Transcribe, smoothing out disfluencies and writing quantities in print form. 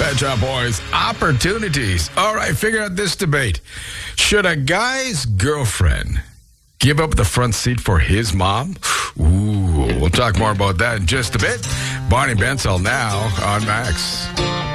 Pet Shop Boys, opportunities. All right, figure out this debate. Should a guy's girlfriend give up the front seat for his mom? Ooh, we'll talk more about that in just a bit. Barney Bensall now on Max.